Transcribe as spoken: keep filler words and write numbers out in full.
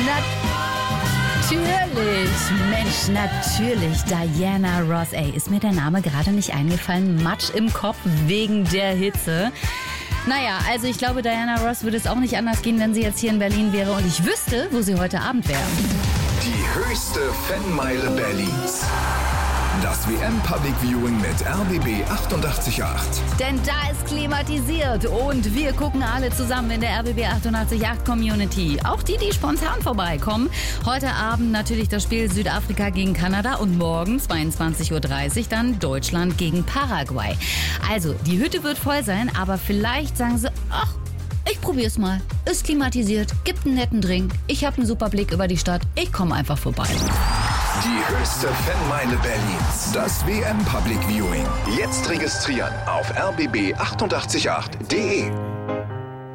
Natürlich, Mensch, natürlich, Diana Ross. Ey, ist mir der Name gerade nicht eingefallen? Matsch im Kopf wegen der Hitze. Naja, also ich glaube, Diana Ross würde es auch nicht anders gehen, wenn sie jetzt hier in Berlin wäre und ich wüsste, wo sie heute Abend wäre. Die höchste Fanmeile Berlins. Das W M Public Viewing mit R B B achtundachtzig Komma acht. Denn da ist klimatisiert und wir gucken alle zusammen in der R B B achtundachtzig Komma acht Community. Auch die, die spontan vorbeikommen. Heute Abend natürlich das Spiel Südafrika gegen Kanada und morgen zweiundzwanzig Uhr dreißig dann Deutschland gegen Paraguay. Also, die Hütte wird voll sein, aber vielleicht sagen sie, ach, ich probier's mal. Ist klimatisiert, gibt einen netten Drink. Ich habe einen super Blick über die Stadt. Ich komme einfach vorbei. Die höchste Fanmeile Berlins. Das W M Public Viewing. Jetzt registrieren auf r b b achtundachtzig Komma acht punkt d e.